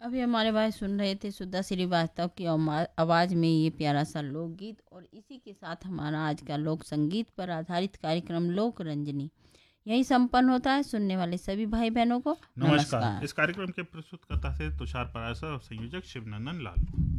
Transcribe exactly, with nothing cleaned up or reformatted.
अभी हमारे भाई सुन रहे थे सुधा श्रीवास्तव की अमा- आवाज़ में ये प्यारा सा लोकगीत, और इसी के साथ हमारा आज का लोक संगीत पर आधारित कार्यक्रम लोक रंजनी यही संपन्न होता है। सुनने वाले सभी भाई बहनों को नमस्कार। नमस्कार। इस कार्यक्रम के प्रस्तुतकर्ता से तुषार पराशर और संयोजक शिवनंदन लाल।